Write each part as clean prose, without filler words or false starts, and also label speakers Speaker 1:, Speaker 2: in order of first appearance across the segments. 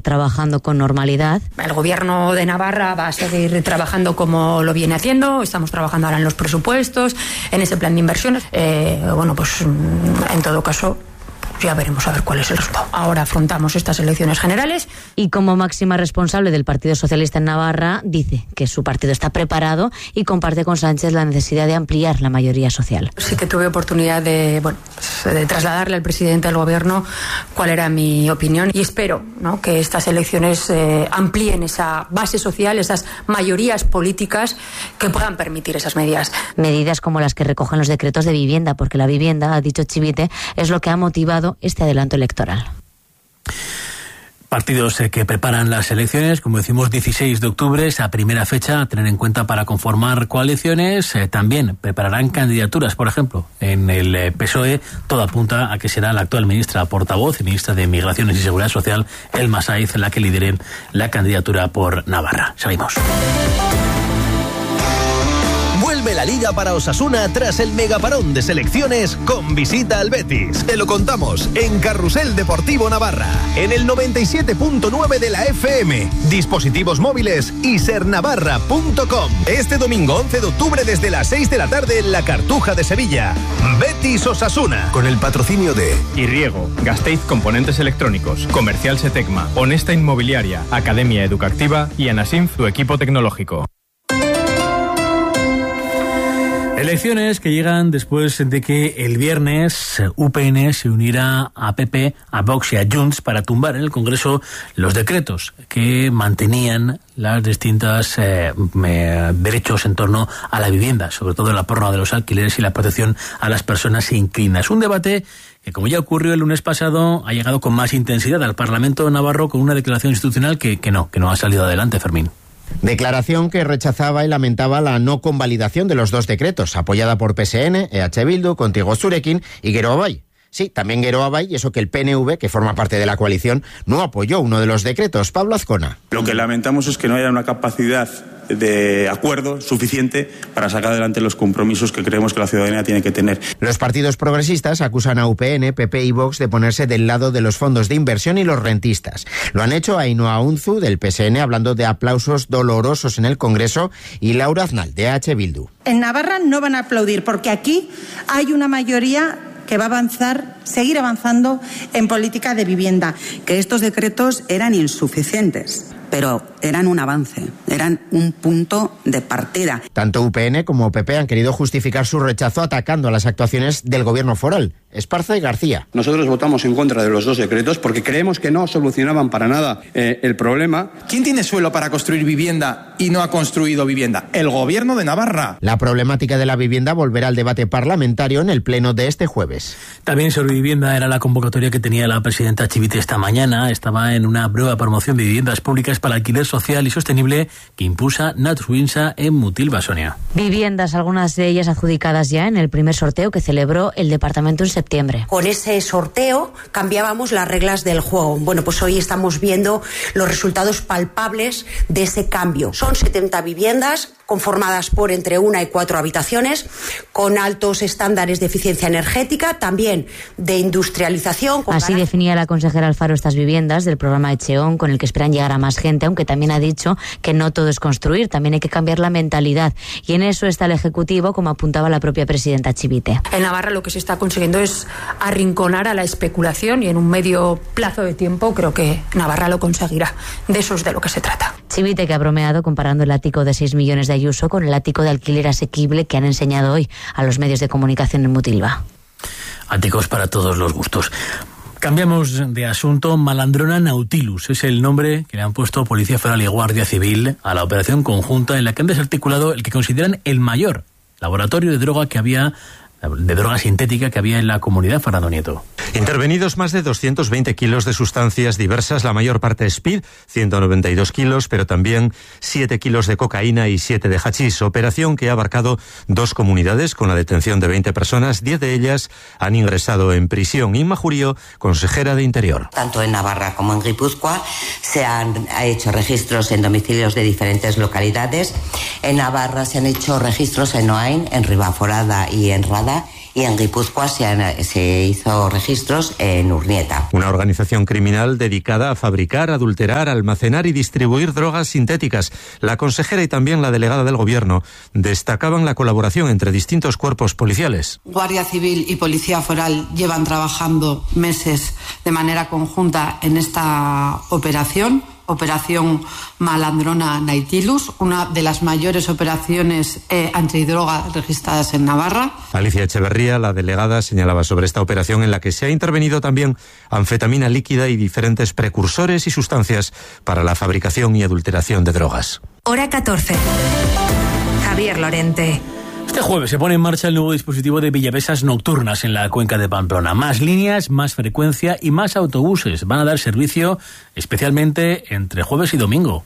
Speaker 1: trabajando con normalidad.
Speaker 2: El Gobierno de Navarra va a seguir trabajando como lo viene haciendo. Estamos trabajando ahora en los presupuestos, en ese plan de inversiones. En todo caso, ya veremos a ver cuál es el resultado. Ahora afrontamos estas elecciones generales.
Speaker 1: Y como máxima responsable del Partido Socialista en Navarra, dice que su partido está preparado y comparte con Sánchez la necesidad de ampliar la mayoría social.
Speaker 2: Sí que tuve oportunidad de trasladarle al presidente del Gobierno cuál era mi opinión y espero, ¿no?, que estas elecciones amplíen esa base social, esas mayorías políticas que puedan permitir esas medidas.
Speaker 1: Medidas como las que recogen los decretos de vivienda, porque la vivienda, ha dicho Chivite, es lo que ha motivado este adelanto electoral.
Speaker 3: Partidos que preparan las elecciones, como decimos, 16 de octubre, esa primera fecha a tener en cuenta para conformar coaliciones. También prepararán candidaturas, por ejemplo, en el PSOE. Todo apunta a que será la actual ministra portavoz y ministra de Migraciones y Seguridad Social, Elma Saiz, la que lidere la candidatura por Navarra. Salimos.
Speaker 4: Vuelve la Liga para Osasuna tras el megaparón de selecciones con visita al Betis. Te lo contamos en Carrusel Deportivo Navarra, en el 97.9 de la FM, dispositivos móviles y sernavarra.com. Este domingo 11 de octubre desde las 6 de la tarde en la Cartuja de Sevilla. Betis Osasuna, con el patrocinio de
Speaker 5: Irriego, Gasteiz Componentes Electrónicos, Comercial Setecma, Honesta Inmobiliaria, Academia Educativa y Anasimf, tu equipo tecnológico.
Speaker 3: Elecciones que llegan después de que el viernes UPN se unirá a PP, a Vox y a Junts para tumbar en el Congreso los decretos que mantenían las distintas derechos en torno a la vivienda, sobre todo la prórroga de los alquileres y la protección a las personas inquilinas. Un debate que, como ya ocurrió el lunes pasado, ha llegado con más intensidad al Parlamento navarro con una declaración institucional que no ha salido adelante, Fermín.
Speaker 6: Declaración que rechazaba y lamentaba la no convalidación de los dos decretos, apoyada por PSN, EH Bildu, Contigo Zurekin y Geroa Bai. Sí, también Geroa Bai, y eso que el PNV, que forma parte de la coalición, no apoyó uno de los decretos. Pablo Azcona.
Speaker 7: Lo que lamentamos es que no haya una capacidad de acuerdo suficiente para sacar adelante los compromisos que creemos que la ciudadanía tiene que tener.
Speaker 6: Los partidos progresistas acusan a UPN, PP y Vox de ponerse del lado de los fondos de inversión y los rentistas. Lo han hecho Ainhoa Unzu, del PSN, hablando de aplausos dolorosos en el Congreso, y Laura Aznal, de EH Bildu.
Speaker 8: En Navarra no van a aplaudir porque aquí hay una mayoría que va a avanzar, seguir avanzando en política de vivienda.
Speaker 9: Que estos decretos eran insuficientes, pero eran un avance, eran un punto de partida.
Speaker 6: Tanto UPN como PP han querido justificar su rechazo atacando a las actuaciones del gobierno foral. Esparza y García.
Speaker 10: Nosotros votamos en contra de los dos decretos porque creemos que no solucionaban para nada el problema.
Speaker 11: ¿Quién tiene suelo para construir vivienda y no ha construido vivienda? El gobierno de Navarra.
Speaker 6: La problemática de la vivienda volverá al debate parlamentario en el pleno de este jueves.
Speaker 3: También sobre vivienda era la convocatoria que tenía la presidenta Chivite esta mañana. Estaba en una nueva promoción de viviendas públicas para alquiler social y sostenible que impulsa Natsuinsa en Mutil, Basonia.
Speaker 1: Viviendas, algunas de ellas adjudicadas ya en el primer sorteo que celebró el departamento en septiembre.
Speaker 12: Con ese sorteo cambiábamos las reglas del juego. Bueno, pues hoy estamos viendo los resultados palpables de ese cambio. Son 70 viviendas conformadas por entre 1 y 4 habitaciones, con altos estándares de eficiencia energética, también de industrialización.
Speaker 1: Así definía la consejera Alfaro estas viviendas del programa Echeón, con el que esperan llegar a más gente, aunque también ha dicho que no todo es construir, también hay que cambiar la mentalidad. Y en eso está el Ejecutivo, como apuntaba la propia presidenta Chivite.
Speaker 2: En Navarra lo que se está consiguiendo es arrinconar a la especulación y en un medio plazo de tiempo creo que Navarra lo conseguirá. De eso es de lo que se trata.
Speaker 1: Chivite, que ha bromeado comparando el ático de 6 millones de Ayuso con el ático de alquiler asequible que han enseñado hoy a los medios de comunicación en Mutilva.
Speaker 3: Áticos para todos los gustos. Cambiamos de asunto. Malandrona Nautilus es el nombre que le han puesto Policía Foral y Guardia Civil a la operación conjunta en la que han desarticulado el que consideran el mayor laboratorio de droga sintética que había en la comunidad. Fernando Nieto.
Speaker 13: Intervenidos más de 220 kilos de sustancias diversas, la mayor parte speed, 192 kilos, pero también 7 kilos de cocaína y 7 de hachís. Operación que ha abarcado 2 comunidades con la detención de 20 personas, 10 de ellas han ingresado en prisión. Inma Jurío, consejera de Interior.
Speaker 14: Tanto en Navarra como en Guipúzcoa se han hecho registros en domicilios de diferentes localidades. En Navarra se han hecho registros en Oain, en Ribaforada y en Rada. y en Guipúzcoa se hizo registros en Urnieta.
Speaker 13: Una organización criminal dedicada a fabricar, adulterar, almacenar y distribuir drogas sintéticas. La consejera y también la delegada del Gobierno destacaban la colaboración entre distintos cuerpos policiales.
Speaker 15: Guardia Civil y Policía Foral llevan trabajando meses de manera conjunta en esta operación Malandrona Nautilus, una de las mayores operaciones antidroga registradas en Navarra.
Speaker 13: Alicia Echeverría, la delegada, señalaba sobre esta operación en la que se ha intervenido también anfetamina líquida y diferentes precursores y sustancias para la fabricación y adulteración de drogas.
Speaker 16: Hora 14. Javier Lorente.
Speaker 3: Este jueves se pone en marcha el nuevo dispositivo de villavesas nocturnas en la cuenca de Pamplona. Más líneas, más frecuencia y más autobuses van a dar servicio especialmente entre jueves y domingo.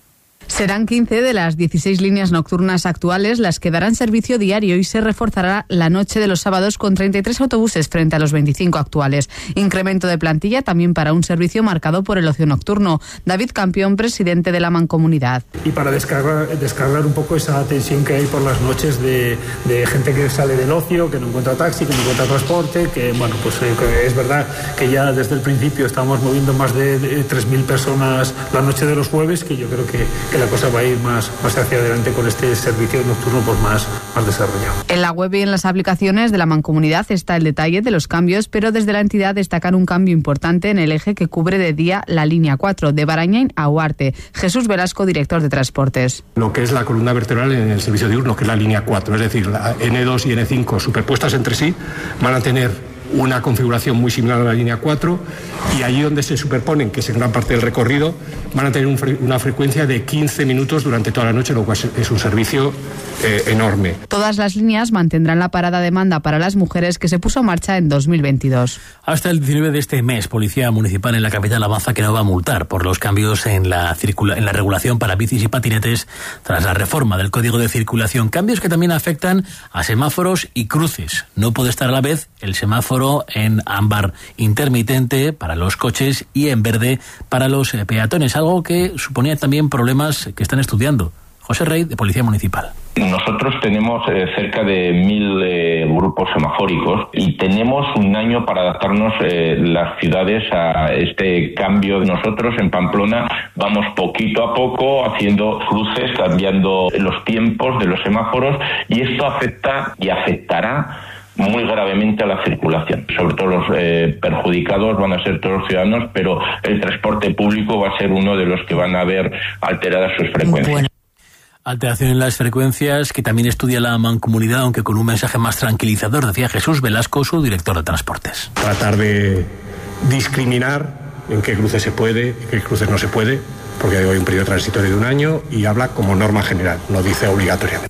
Speaker 17: Serán 15 de las 16 líneas nocturnas actuales las que darán servicio diario y se reforzará la noche de los sábados con 33 autobuses frente a los 25 actuales. Incremento de plantilla también para un servicio marcado por el ocio nocturno. David Campión, presidente de la Mancomunidad.
Speaker 18: Y para descargar un poco esa tensión que hay por las noches de gente que sale del ocio, que no encuentra taxi, que no encuentra transporte, que bueno, pues es verdad que ya desde el principio estamos moviendo más de 3.000 personas la noche de los jueves, que yo creo que la cosa va a ir más hacia adelante con este servicio nocturno pues más desarrollado.
Speaker 17: En la web y en las aplicaciones de la Mancomunidad está el detalle de los cambios, pero desde la entidad destacan un cambio importante en el eje que cubre de día la línea 4, de Barañain a Huarte. Jesús Velasco, director de Transportes.
Speaker 19: Lo que es la columna vertebral en el servicio diurno, que es la línea 4, es decir, la N2 y N5 superpuestas entre sí, van a tener una configuración muy similar a la línea 4 y allí donde se superponen, que es en gran parte del recorrido, van a tener una frecuencia de 15 minutos durante toda la noche, lo cual es un servicio enorme.
Speaker 17: Todas las líneas mantendrán la parada de demanda para las mujeres que se puso en marcha en 2022.
Speaker 3: Hasta el 19 de este mes, Policía Municipal en la capital avanza que no va a multar por los cambios en la regulación para bicis y patinetes tras la reforma del Código de Circulación. Cambios que también afectan a semáforos y cruces. No puede estar a la vez el semáforo en ámbar intermitente para los coches y en verde para los peatones, algo que suponía también problemas que están estudiando. José Rey, de Policía Municipal.
Speaker 20: Nosotros tenemos cerca de 1.000 grupos semafóricos y tenemos un año para adaptarnos las ciudades a este cambio. Nosotros en Pamplona vamos poquito a poco haciendo cruces, cambiando los tiempos de los semáforos y esto afecta y afectará muy gravemente a la circulación. Sobre todo los perjudicados van a ser todos los ciudadanos, pero el transporte público va a ser uno de los que van a ver alteradas sus frecuencias.
Speaker 3: Bueno. Alteración en las frecuencias que también estudia la Mancomunidad, aunque con un mensaje más tranquilizador, decía Jesús Velasco, su director de Transportes.
Speaker 19: Tratar de discriminar en qué cruces se puede, en qué cruces no se puede, porque hay un periodo transitorio de un año y habla como norma general, no dice obligatoriamente.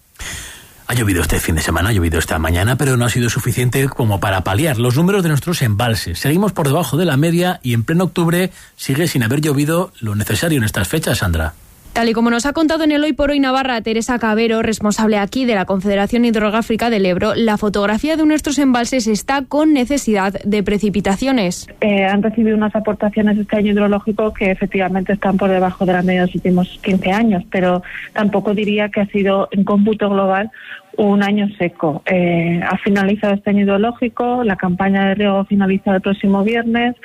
Speaker 3: Ha llovido este fin de semana, ha llovido esta mañana, pero no ha sido suficiente como para paliar los números de nuestros embalses. Seguimos por debajo de la media y en pleno octubre sigue sin haber llovido lo necesario en estas fechas, Sandra.
Speaker 21: Tal y como nos ha contado en el Hoy por Hoy Navarra Teresa Cabero, responsable aquí de la Confederación Hidrográfica del Ebro, la fotografía de nuestros embalses está con necesidad de precipitaciones.
Speaker 22: Han recibido unas aportaciones este año hidrológico que efectivamente están por debajo de la media de los últimos 15 años, pero tampoco diría que ha sido en cómputo global un año seco. Ha finalizado este año hidrológico, la campaña de riego finaliza el próximo viernes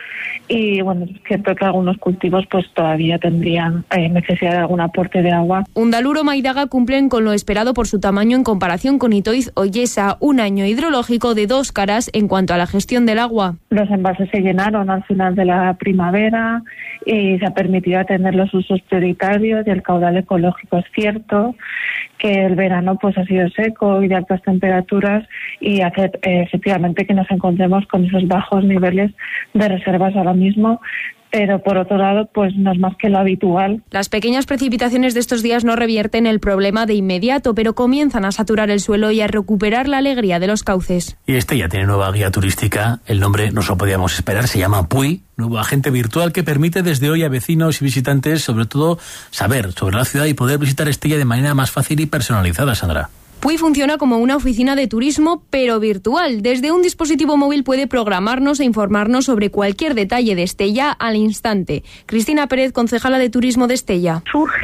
Speaker 22: y bueno, es cierto que algunos cultivos pues todavía tendrían necesidad de algún aporte de agua.
Speaker 21: Undaluro, Maidaga cumplen con lo esperado por su tamaño en comparación con Itoiz o Yesa, un año hidrológico de dos caras en cuanto a la gestión del agua.
Speaker 22: Los embalses se llenaron al final de la primavera y se ha permitido atender los usos prioritarios y el caudal ecológico. Es cierto que el verano pues ha sido seco y de altas temperaturas y hace efectivamente que nos encontremos con esos bajos niveles de reservas ahora mismo, pero por otro lado pues no es más que lo habitual.
Speaker 21: Las pequeñas precipitaciones de estos días no revierten el problema de inmediato, pero comienzan a saturar el suelo y a recuperar la alegría de los cauces.
Speaker 3: Y este ya tiene nueva guía turística, el nombre no se lo podíamos esperar, se llama Puy, nuevo agente virtual que permite desde hoy a vecinos y visitantes sobre todo saber sobre la ciudad y poder visitar Estella de manera más fácil y personalizada, Sandra.
Speaker 21: Puy funciona como una oficina de turismo, pero virtual. Desde un dispositivo móvil puede programarnos e informarnos sobre cualquier detalle de Estella al instante. Cristina Pérez, concejala de Turismo de Estella.
Speaker 23: Surge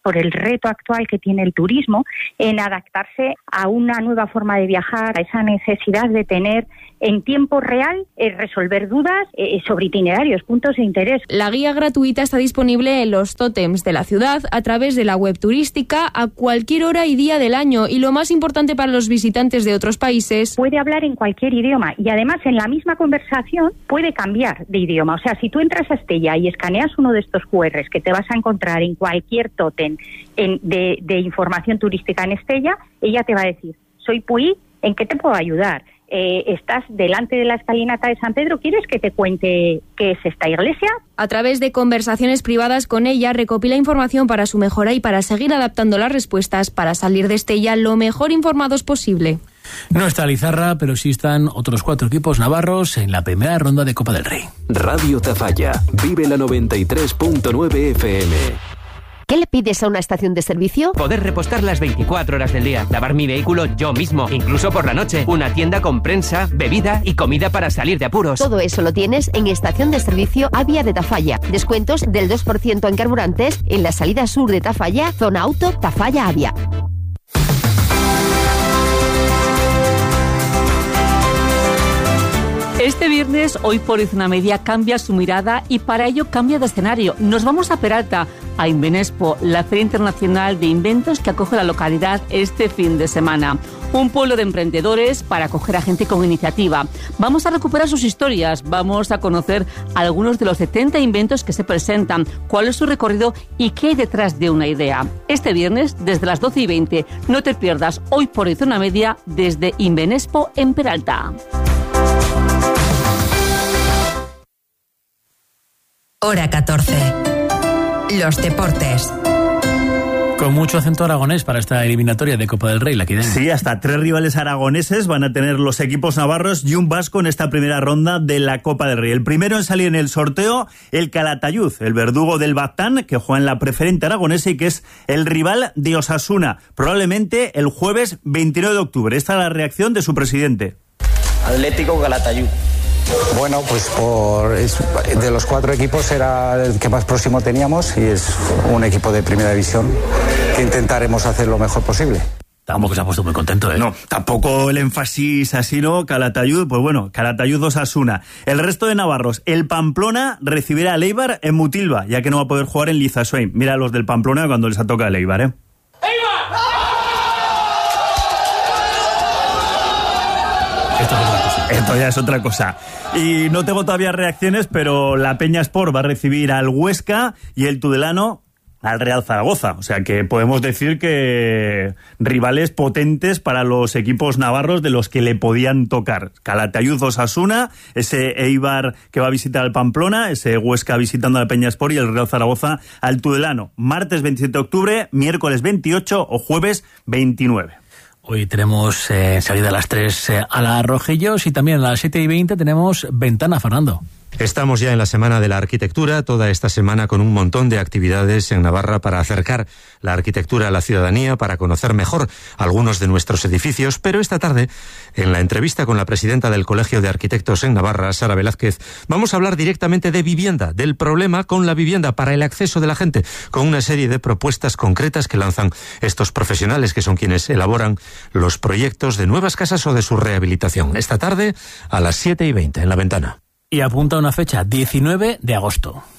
Speaker 4: por el reto actual que tiene el turismo en adaptarse a una nueva forma de viajar, a esa necesidad de tener en tiempo real resolver dudas sobre itinerarios, puntos de interés.
Speaker 21: La guía gratuita está disponible en los tótems de la ciudad a través de la web turística a cualquier hora y día del año, y lo más importante para los visitantes de otros países,
Speaker 4: puede hablar en cualquier idioma y además en la misma conversación puede cambiar de idioma. O sea, si tú entras a Estella y escaneas uno de estos QRs que te vas a encontrar en cualquier tótem de información turística en Estella, ella te va a decir: soy Puy, ¿en qué te puedo ayudar? Estás delante de la escalinata de San Pedro, ¿quieres que te cuente qué es esta iglesia?
Speaker 21: A través de conversaciones privadas con ella, recopila información para su mejora y para seguir adaptando las respuestas para salir de Estella lo mejor informados posible.
Speaker 3: No está Lizarra, pero sí están otros 4 equipos navarros en la primera ronda de Copa del Rey.
Speaker 5: Radio Tafalla, vive la 93.9 FM.
Speaker 23: ¿Qué le pides a una estación de servicio?
Speaker 24: Poder repostar las 24 horas del día, lavar mi vehículo yo mismo, incluso por la noche, una tienda con prensa, bebida y comida para salir de apuros.
Speaker 23: Todo eso lo tienes en Estación de Servicio Avia de Tafalla. Descuentos del 2% en carburantes en la salida sur de Tafalla, zona auto Tafalla Avia.
Speaker 25: Este viernes, Hoy por Hoy Zona Media cambia su mirada y para ello cambia de escenario. Nos vamos a Peralta, a Invenespo, la Feria Internacional de Inventos que acoge la localidad este fin de semana. Un pueblo de emprendedores para acoger a gente con iniciativa. Vamos a recuperar sus historias, vamos a conocer algunos de los 70 inventos que se presentan, cuál es su recorrido y qué hay detrás de una idea. Este viernes, desde las 12:20, no te pierdas Hoy por Hoy Zona Media desde Invenespo en Peralta.
Speaker 16: Hora 14. Los deportes.
Speaker 3: Con mucho acento aragonés para esta eliminatoria de Copa del Rey, la que
Speaker 26: Sí, hasta 3 rivales aragoneses van a tener los equipos navarros y un vasco en esta primera ronda de la Copa del Rey. El primero en salir en el sorteo, el Calatayud, el verdugo del Baztán, que juega en la preferente aragonesa y que es el rival de Osasuna, probablemente el jueves 29 de octubre. Esta es la reacción de su presidente.
Speaker 27: Atlético Calatayud.
Speaker 28: Bueno, pues de los 4 equipos era el que más próximo teníamos y es un equipo de primera división que intentaremos hacer lo mejor posible.
Speaker 3: Tampoco se ha puesto muy contento, ¿eh?
Speaker 26: No, tampoco el énfasis así, ¿no? Calatayud, pues bueno, Calatayud Osasuna. El resto de navarros, el Pamplona recibirá al Eibar en Mutilva, ya que no va a poder jugar en Lizasoin. Mira a los del Pamplona cuando les toca el Eibar, ¿eh? Esto ya es otra cosa. Y no tengo todavía reacciones, pero la Peña Sport va a recibir al Huesca y el Tudelano al Real Zaragoza. O sea que podemos decir que rivales potentes para los equipos navarros de los que le podían tocar. Calatayud Osasuna, ese Eibar que va a visitar al Pamplona, ese Huesca visitando al Peña Sport y el Real Zaragoza al Tudelano. Martes 27 de octubre, miércoles 28 o jueves 29.
Speaker 3: Hoy tenemos salida a las 3 a la Rojillos y también a las 7:20 tenemos Ventana, Fernando.
Speaker 13: Estamos ya en la Semana de la Arquitectura, toda esta semana con un montón de actividades en Navarra para acercar la arquitectura a la ciudadanía, para conocer mejor algunos de nuestros edificios, pero esta tarde, en la entrevista con la presidenta del Colegio de Arquitectos en Navarra, Sara Velázquez, vamos a hablar directamente de vivienda, del problema con la vivienda para el acceso de la gente, con una serie de propuestas concretas que lanzan estos profesionales que son quienes elaboran los proyectos de nuevas casas o de su rehabilitación. Esta tarde a las 7:20 en La Ventana.
Speaker 3: Y apunta una fecha, 19 de agosto.